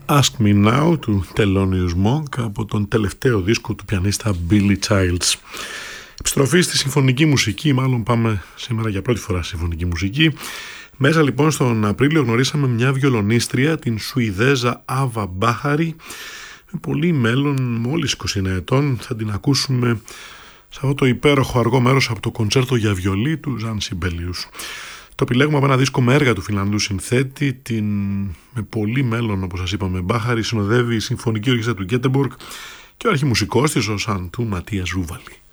Ask Me Now του Thelonious Monk από τον τελευταίο δίσκο του πιανίστα Billy Childs. Επιστροφή στη συμφωνική μουσική, μάλλον πάμε σήμερα για πρώτη φορά στη συμφωνική μουσική. Μέσα λοιπόν στον Απρίλιο γνωρίσαμε μια βιολονίστρια, την Σουηδέζα Ava Bahari, με πολύ μέλλον, μόλις 29 ετών. Θα την ακούσουμε σε αυτό το υπέροχο αργό μέρος από το κοντσέρτο για βιολί του Ζαν Σιμπέλιους. Το επιλέγουμε από ένα δίσκο με έργα του Φινλανδού συνθέτη, την με πολύ μέλλον, όπως σας είπαμε, Μπάχαρη, συνοδεύει η Συμφωνική Ορχήστρα του Γκέτεμποργκ και ο αρχιμουσικός της, ο Σαντού Ματίας Ρούβαλη.